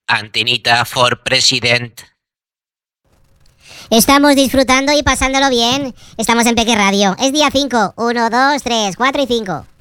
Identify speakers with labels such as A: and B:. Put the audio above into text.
A: Antenita for President.
B: Estamos disfrutando y pasándolo bien. Estamos en Peque Radio. Es día 5. 1, 2, 3, 4 y 5.